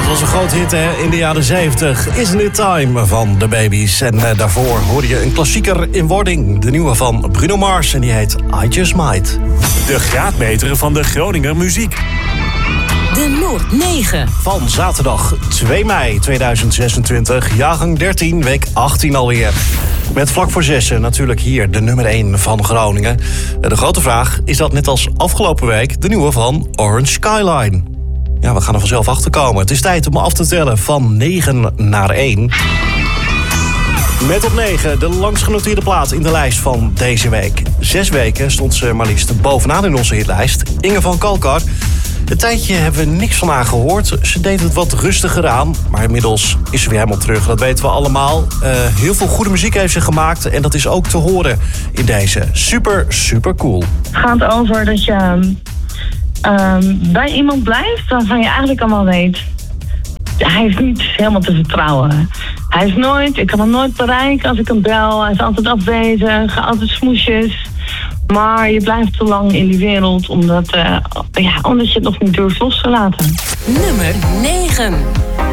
was een groot hit in de jaren 70. Isn't It Time van The Babies. En daarvoor hoorde je een klassieker in wording. De nieuwe van Bruno Mars en die heet I Just Might. De graadmeter van de Groninger muziek. De Noord 9. Van zaterdag 2 mei 2026, jaargang 13, week 18 alweer. Met vlak voor 6 natuurlijk hier de nummer 1 van Groningen. De grote vraag, is dat net als afgelopen week de nieuwe van Orange Skyline? Ja, we gaan er vanzelf achter komen. Het is tijd om af te tellen van 9 naar 1. Met op 9 de langst genoteerde plaat in de lijst van deze week. 6 weken stond ze maar liefst bovenaan in onze hitlijst. Inge van Kalkar. Een tijdje hebben we niks van haar gehoord. Ze deed het wat rustiger aan, maar inmiddels is ze weer helemaal terug. Dat weten we allemaal. Heel veel goede muziek heeft ze gemaakt en dat is ook te horen in deze. Super, super cool. Het gaat over dat je bij iemand blijft waarvan je eigenlijk allemaal weet, hij is niet helemaal te vertrouwen. Ik kan hem nooit bereiken als ik hem bel. Hij is altijd afwezig, altijd smoesjes. Maar je blijft te lang in die wereld omdat je het nog niet durft los te laten. Nummer 9.